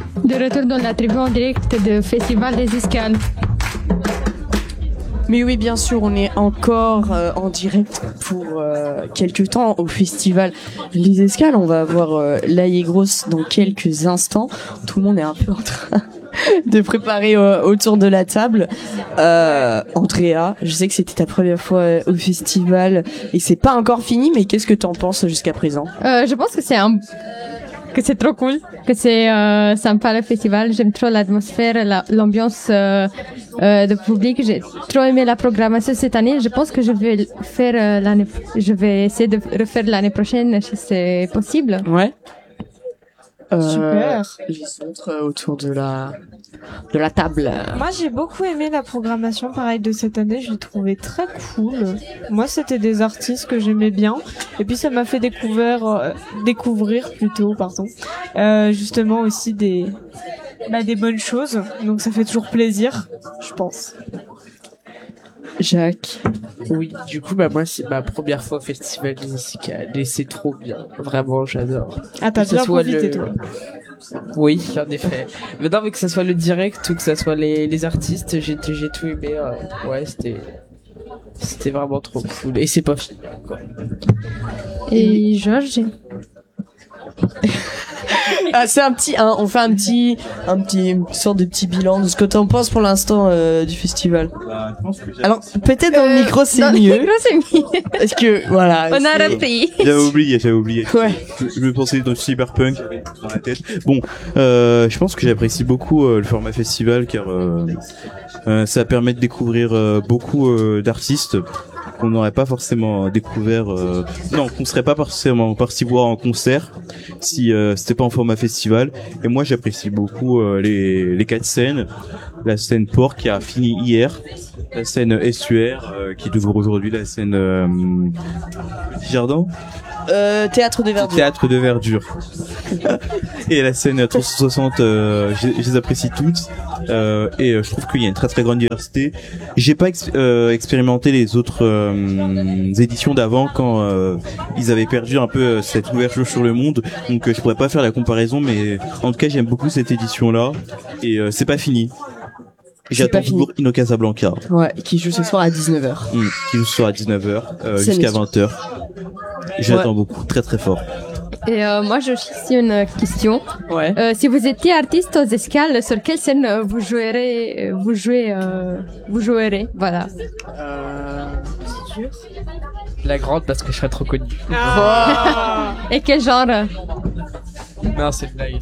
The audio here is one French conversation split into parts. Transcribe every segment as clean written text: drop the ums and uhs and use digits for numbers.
De retour dans la tribu en direct du Festival des Escales. Mais oui, bien sûr, on est encore en direct pour quelques temps au Festival Les Escales. On va avoir Laïe Grosse dans quelques instants. Tout le monde est un peu en train de préparer autour de la table. Andrea, je sais que c'était ta première fois au festival et c'est pas encore fini, mais qu'est-ce que t'en penses jusqu'à présent? Je pense que c'est trop cool, que c'est sympa le festival. J'aime trop l'atmosphère, l'ambiance de public. J'ai trop aimé la programmation cette année. Je pense que je vais faire je vais essayer de refaire l'année prochaine si c'est possible. Ouais. Super. Les autres autour de la table. Moi, j'ai beaucoup aimé la programmation, pareil, de cette année. Je l'ai trouvé très cool. Moi, c'était des artistes que j'aimais bien. Et puis, ça m'a fait découvrir plutôt, justement aussi des bonnes choses. Donc, ça fait toujours plaisir, je pense. Jacques. Oui, du coup, moi, c'est ma première fois au Festival des Escales et c'est trop bien. Vraiment, j'adore. Ah, t'as bien profité, toi. Oui, en effet. Mais non, mais que ça soit le direct ou que ça soit les artistes, j'ai tout aimé. Ouais, c'était vraiment trop cool. Et c'est pas fini encore. Et Georges? C'est on fait une sorte de petit bilan de ce que t'en penses pour l'instant du festival. Alors peut-être dans le micro c'est dans mieux. Le micro, c'est mieux. Parce que voilà. On a repris. J'avais oublié. Ouais. Je me pensais dans Cyberpunk dans la tête. Bon, je pense que j'apprécie beaucoup le format festival car ça permet de découvrir beaucoup d'artistes qu'on n'aurait pas forcément découvert, qu'on serait pas forcément parti voir en concert si c'était pas en format festival. Et moi j'apprécie beaucoup les 4 scènes, la scène port qui a fini hier, la scène estuaire qui devrait aujourd'hui, la scène jardin. Théâtre de verdure. Théâtre de verdure. Et la scène 360, je les apprécie toutes. Et je trouve qu'il y a une très très grande diversité. J'ai pas expérimenté les autres éditions d'avant quand ils avaient perdu un peu cette ouverture sur le monde. Donc je pourrais pas faire la comparaison, mais en tout cas j'aime beaucoup cette édition-là. Et c'est pas fini. J'attends toujours Ino Casablanca. Ouais, qui joue ce soir à 19h. Qui joue ce soir à 19h jusqu'à 20h. J'attends beaucoup, très très fort. Et moi, j'ai aussi une question. Ouais. Si vous étiez artiste aux Escales, sur quelle scène vous jouerez, voilà. C'est sûr. La grande parce que je serais trop connu. Et quel genre? Non, c'est une blague.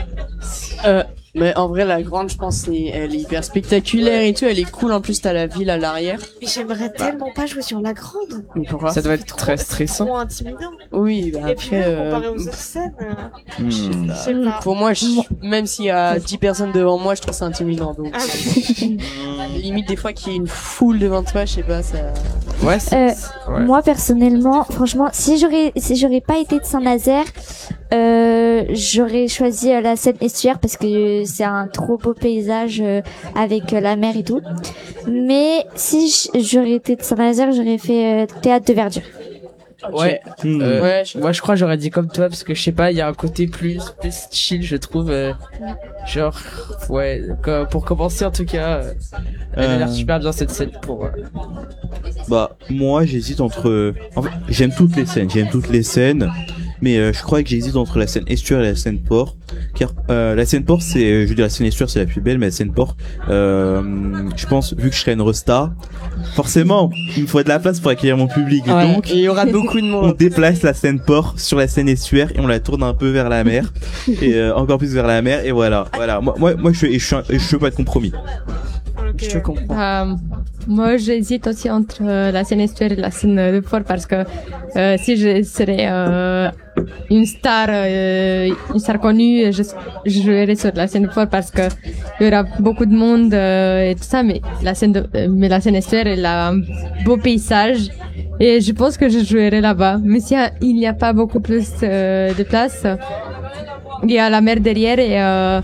Mais en vrai, la grande, je pense, elle est hyper spectaculaire et tout. Elle est cool. En plus, t'as la ville à l'arrière. Mais j'aimerais tellement pas jouer sur la grande. Mais pourquoi? Ça doit être très stressant. Trop intimidant. Oui, Et puis même comparé aux autres scènes, je sais pas. Pour moi, même s'il y a 10 personnes devant moi, je trouve ça intimidant. Donc, limite, des fois qu'il y ait une foule devant toi, je sais pas, ça... Ouais, ouais. Moi, personnellement, franchement, si j'aurais pas été de Saint-Nazaire, j'aurais choisi la scène estuaire parce que c'est un trop beau paysage avec la mer et tout. Mais si j'aurais été de Saint-Nazaire, j'aurais fait théâtre de verdure. Ouais. Moi, je crois que j'aurais dit comme toi parce que je sais pas, il y a un côté plus chill, je trouve. Genre, ouais, pour commencer en tout cas, elle a l'air super bien cette scène pour. Bah, moi, j'hésite entre. En fait, j'aime toutes les scènes, mais je crois que j'hésite entre la scène estuaire et la scène port. Car la scène port, je veux dire, la scène estuaire c'est la plus belle, mais la scène port, je pense, vu que je serai une resta, forcément, il me faut de la place pour accueillir mon public. Ouais, Donc, et il y aura beaucoup de monde. On déplace la scène port sur la scène estuaire et on la tourne un peu vers la mer et encore plus vers la mer et voilà. Moi, je veux pas de compromis. Je te comprends. Moi, j'hésite aussi entre la scène estuaire et la scène de port parce que si je serais une star connue, je jouerais sur la scène de port parce que il y aura beaucoup de monde et tout ça, mais la scène estuaire, elle a un beau paysage et je pense que je jouerai là-bas. Mais si il n'y a pas beaucoup plus de place, il y a la mer derrière et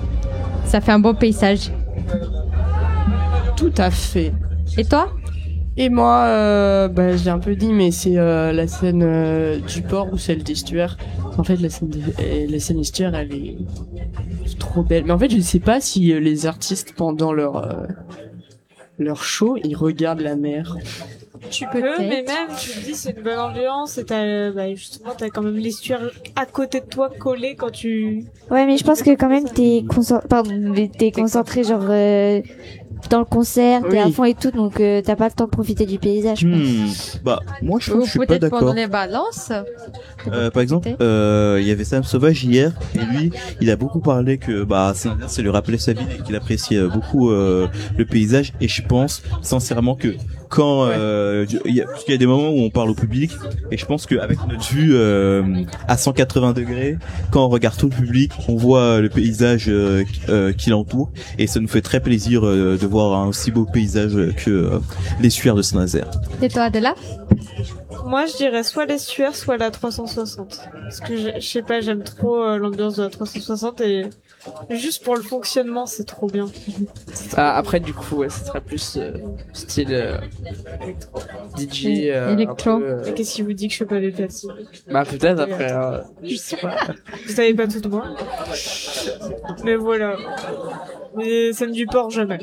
ça fait un beau paysage. Tout à fait. Et toi? Et moi, je l'ai un peu dit, mais c'est la scène du port ou celle d'estuaire. En fait, la scène estuaire, elle est trop belle. Mais en fait, je ne sais pas si les artistes, pendant leur show, ils regardent la mer. Tu peux, mais même, tu te dis, c'est une bonne ambiance, et justement, t'as quand même l'estuaire à côté de toi collé quand tu... Ouais, mais je pense que quand même t'es concentré genre dans le concert, t'es à fond et tout, donc t'as pas le temps de profiter du paysage. Bah, moi je pense que je suis pas Peut-être d'accord. pendant les balances. Par exemple, il y avait Sam Sauvage hier, et lui, il a beaucoup parlé que ça lui rappelait sa vie et qu'il appréciait beaucoup le paysage. Et je pense sincèrement que quand parce qu'il y a des moments où on parle au public, et je pense qu'avec notre vue à 180 degrés, quand on regarde tout le public, on voit le paysage qui l'entoure, et ça nous fait très plaisir de voir un aussi beau paysage que l'estuaire de Saint-Nazaire. Et toi, Adela? Moi, je dirais soit l'estuaire, soit la 360. Parce que je sais pas, j'aime trop l'ambiance de la 360, et juste pour le fonctionnement, c'est trop bien. Après, du coup, ce serait plus style DJ. Électro. Et qu'est-ce qui vous dit que je fais pas les platines? Bah peut-être après, je sais pas. Vous savez pas tout de moi. Mais voilà. Mais scène du port, jamais.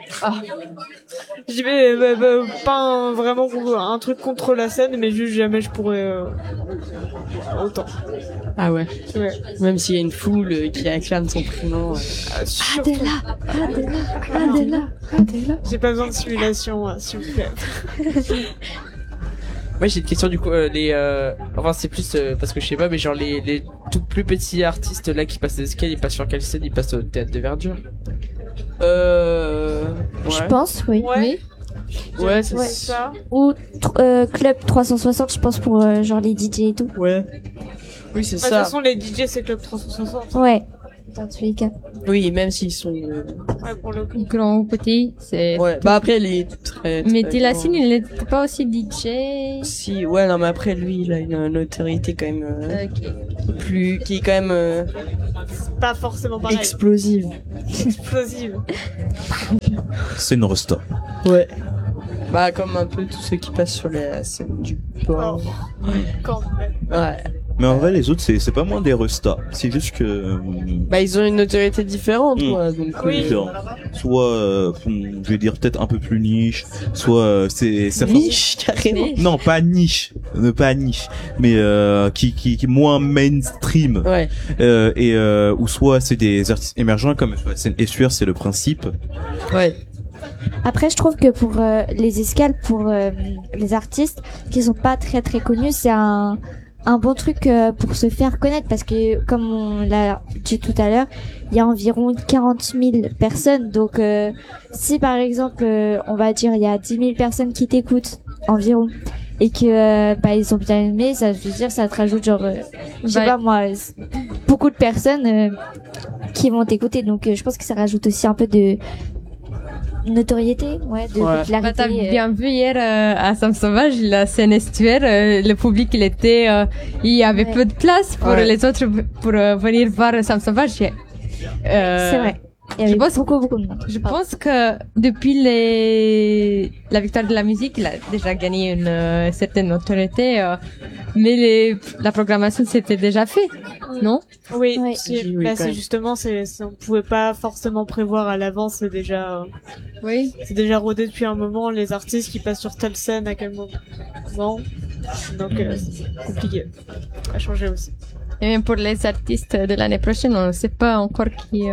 Je dis pas vraiment un truc contre la scène, mais juste jamais je pourrais autant. Ah ouais. Ouais. Même s'il y a une foule qui acclame son prénom. Adela. J'ai pas besoin de simulation, s'il vous plaît. Moi j'ai une question du coup, enfin c'est plus parce que je sais pas, mais genre les tout plus petits artistes là qui passent des escales, ils passent sur quelle scène? Ils passent au Théâtre de Verdure? Je pense, oui. Ouais, c'est ça. Ou Club 360, je pense, pour genre les DJ et tout. Ouais. Oui, c'est De ça. toute façon, les DJ, c'est Club 360. Ouais, dans tous les cas. Oui, même s'ils sont... Ouais, pour le coup. Grand ou petit, c'est... Ouais, bah après, il est très... Mais très Tilacine, grand. il n'était pas aussi DJ. Si, ouais, non, mais après, lui, il a une autorité quand même... Ok. qui est quand même... Pas forcément pareil. explosive. Explosive. C'est une resta. Ouais. Bah, comme un peu tous ceux qui passent sur la scène du port. Quand même. Ouais. Mais en vrai, les autres, c'est pas moins des restas. C'est juste que... Bah, ils ont une autorité différente, quoi. Donc, Oui. différent. Soit, je vais dire peut-être un peu plus niche, soit c'est niche, carrément. Non, pas niche, pas niche, mais qui est moins mainstream. Ouais. Ou soit c'est des artistes émergents comme la scène estuaire, c'est le principe. Ouais. Après, je trouve que pour les escales, pour les artistes qui sont pas très très connus, c'est un bon truc pour se faire connaître, parce que comme on l'a dit tout à l'heure, il y a environ 40 000 personnes. Donc si par exemple on va dire il y a 10 000 personnes qui t'écoutent environ, et que ils ont bien aimé, ça veut dire ça te rajoute genre je sais pas moi, beaucoup de personnes qui vont t'écouter. Donc je pense que ça rajoute aussi un peu de notoriété, de popularité. T'as bien vu hier à Sam Sauvage, la scène estuaire, le public il y avait peu de place pour les autres pour venir voir Sam Sauvage. C'est vrai. Il y avait beaucoup de monde. Je pense que depuis la victoire de la musique, il a déjà gagné une certaine notoriété, mais la programmation c'était déjà fait, non? Oui, Ouais. c'est justement, on pouvait pas forcément prévoir à l'avance, c'est déjà rodé depuis un moment, les artistes qui passent sur telle scène à quel moment. Donc c'est compliqué à changer aussi. Et même pour les artistes de l'année prochaine, on ne sait pas encore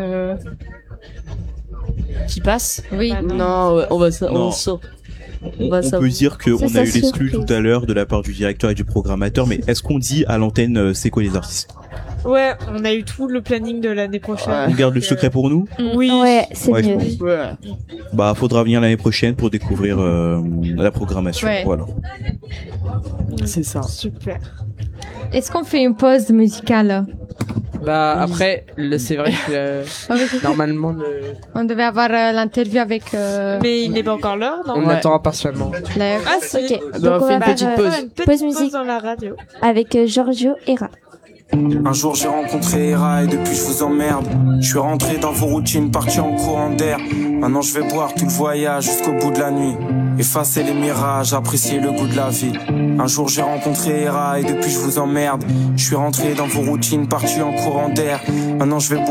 Qui passe? Oui. Non, on va ça. Non. On peut dire qu'on Ça, a eu c'est l'exclu surprise. tout à l'heure de la part du directeur et du programmateur, mais est-ce qu'on dit à l'antenne c'est quoi les artistes? Ouais, on a eu tout le planning de l'année prochaine. On garde le secret pour nous? Oui. Ouais, c'est Ouais, je mieux. pense. Ouais. Bah, faudra venir l'année prochaine pour découvrir la programmation. Ouais. Voilà. C'est ça. Super. Est-ce qu'on fait une pause musicale? Bah après, c'est vrai que normalement On devait avoir l'interview avec Mais il n'est pas encore l'heure, non? on Ouais. attend partiellement. Claire. Ah si. Ok, Bah, donc on on fait va une petite faire pause. Faire une petite Pause musique. dans la radio. avec Giorgio Era. Un jour j'ai rencontré Hera et depuis je vous emmerde. Je suis rentré dans vos routines, parti en courant d'air. Maintenant je vais boire tout le voyage jusqu'au bout de la nuit. Effacer les mirages, apprécier le goût de la vie. Un jour j'ai rencontré Hera et depuis je vous emmerde. Je suis rentré dans vos routines, parti en courant d'air. Maintenant je vais boire